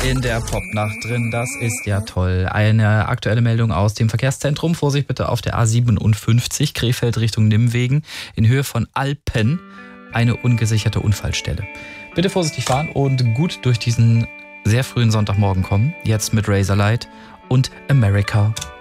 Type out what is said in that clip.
in der Popnacht drin. Das ist ja toll. Eine aktuelle Meldung aus dem Verkehrszentrum. Vorsicht bitte auf der A57 Krefeld Richtung Nimwegen in Höhe von Alpen. Eine ungesicherte Unfallstelle. Bitte vorsichtig fahren und gut durch diesen sehr frühen Sonntagmorgen kommen. Jetzt mit Razorlight und America.